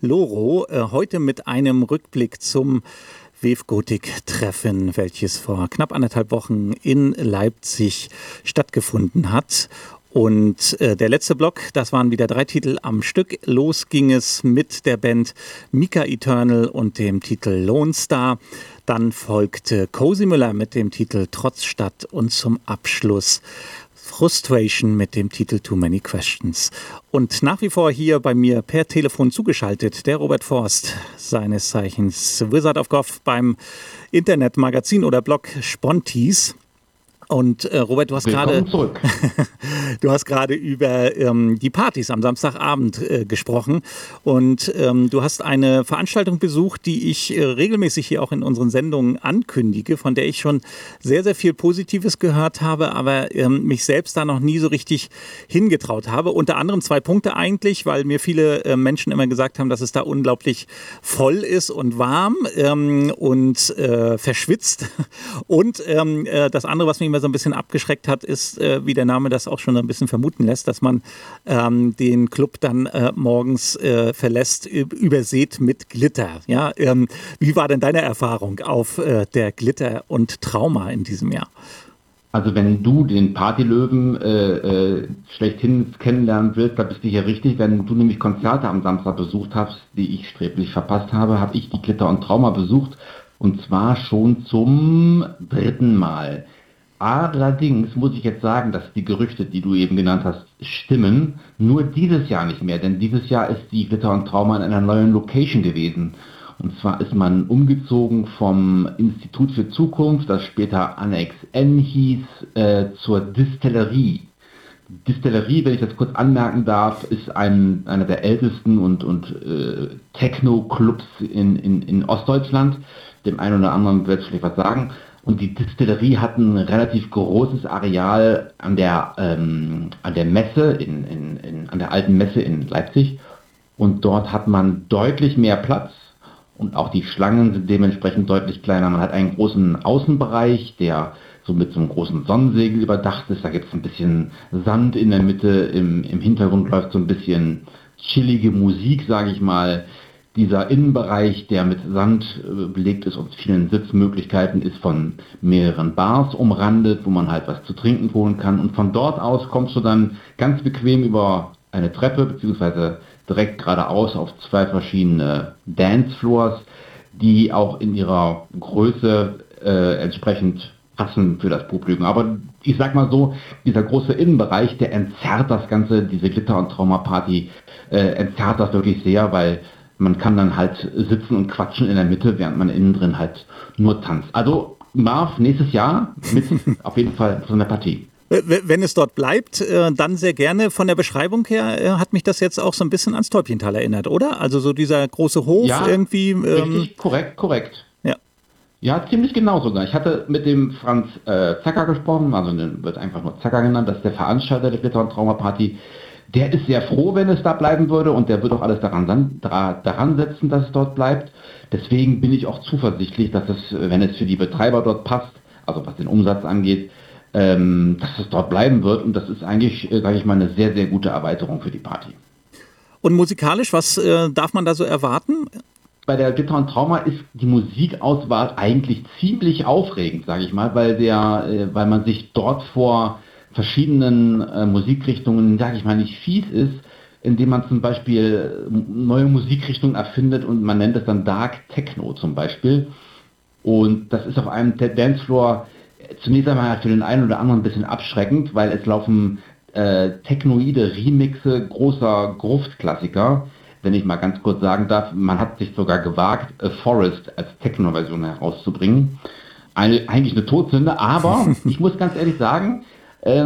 Loro, heute mit einem Rückblick zum Wave-Gotik-Treffen, welches vor knapp 1,5 Wochen in Leipzig stattgefunden hat. Und der letzte Block, das waren wieder 3 Titel am Stück. Los ging es mit der Band Mika Eternal und dem Titel Lone Star. Dann folgte Cozy Müller mit dem Titel Trotzstadt und zum Abschluss Frustration mit dem Titel Too Many Questions. Und nach wie vor hier bei mir per Telefon zugeschaltet der Robert Forst, seines Zeichens Wizard of Goth beim Internetmagazin oder Blog Spontis. Und Robert, du hast gerade über die Partys am Samstagabend gesprochen und du hast eine Veranstaltung besucht, die ich regelmäßig hier auch in unseren Sendungen ankündige, von der ich schon sehr, sehr viel Positives gehört habe, aber mich selbst da noch nie so richtig hingetraut habe. Unter anderem 2 Punkte eigentlich, weil mir viele Menschen immer gesagt haben, dass es da unglaublich voll ist und warm und verschwitzt. Und das andere, was mich immer so ein bisschen abgeschreckt hat, ist, wie der Name das auch schon ein bisschen vermuten lässt, dass man den Club dann morgens verlässt, übersät mit Glitter. Ja? Wie war denn deine Erfahrung auf der Glitter und Trauma in diesem Jahr? Also wenn du den Partylöwen schlechthin kennenlernen willst, da bist du hier richtig. Wenn du nämlich Konzerte am Samstag besucht hast, die ich sträflich verpasst habe, habe ich die Glitter und Trauma besucht. Und zwar schon zum 3. Mal. Allerdings muss ich jetzt sagen, dass die Gerüchte, die du eben genannt hast, stimmen. Nur dieses Jahr nicht mehr, denn dieses Jahr ist die Glitter und Trauma in einer neuen Location gewesen. Und zwar ist man umgezogen vom Institut für Zukunft, das später Annex N hieß, zur Distillerie. Distillerie, wenn ich das kurz anmerken darf, ist einer der ältesten und Techno-Clubs in Ostdeutschland. Dem einen oder anderen wird es vielleicht was sagen. Und die Distillerie hat ein relativ großes Areal an der Messe, an der alten Messe in Leipzig. Und dort hat man deutlich mehr Platz und auch die Schlangen sind dementsprechend deutlich kleiner. Man hat einen großen Außenbereich, der so mit so einem großen Sonnensegel überdacht ist. Da gibt es ein bisschen Sand in der Mitte, im Hintergrund läuft so ein bisschen chillige Musik, sage ich mal. Dieser Innenbereich, der mit Sand belegt ist und vielen Sitzmöglichkeiten, ist von mehreren Bars umrandet, wo man halt was zu trinken holen kann. Und von dort aus kommst du dann ganz bequem über eine Treppe, beziehungsweise direkt geradeaus auf 2 verschiedene Dancefloors, die auch in ihrer Größe entsprechend passen für das Publikum. Aber ich sag mal so, dieser große Innenbereich, der entzerrt das Ganze, diese Glitter- und Trauma-Party, entzerrt das wirklich sehr, weil man kann dann halt sitzen und quatschen in der Mitte, während man innen drin halt nur tanzt. Also Marv, nächstes Jahr mit auf jeden Fall so einer Partie. Wenn es dort bleibt, dann sehr gerne. Von der Beschreibung her hat mich das jetzt auch so ein bisschen ans Täubchental erinnert, oder? Also so dieser große Hof ja, irgendwie. Richtig, korrekt. Ja. Ja, ziemlich genau sogar. Ich hatte mit dem Franz Zacker gesprochen, also wird einfach nur Zacker genannt, das ist der Veranstalter der Glitter- und Trauma-Party. Der ist sehr froh, wenn es da bleiben würde und der wird auch alles daran setzen, dass es dort bleibt. Deswegen bin ich auch zuversichtlich, dass es, wenn es für die Betreiber dort passt, also was den Umsatz angeht, dass es dort bleiben wird. Und das ist eigentlich, sage ich mal, eine sehr, sehr gute Erweiterung für die Party. Und musikalisch, was darf man da so erwarten? Bei der Glitter und Trauma ist die Musikauswahl eigentlich ziemlich aufregend, sage ich mal, weil man sich dort vor verschiedenen Musikrichtungen, sage ich mal, nicht fies ist, indem man zum Beispiel neue Musikrichtungen erfindet und man nennt es dann Dark Techno zum Beispiel. Und das ist auf einem Dancefloor zunächst einmal für den einen oder anderen ein bisschen abschreckend, weil es laufen technoide Remixe großer Gruftklassiker. Wenn ich mal ganz kurz sagen darf, man hat sich sogar gewagt, A Forest als Techno-Version herauszubringen. Eigentlich eine Todsünde, aber ich muss ganz ehrlich sagen,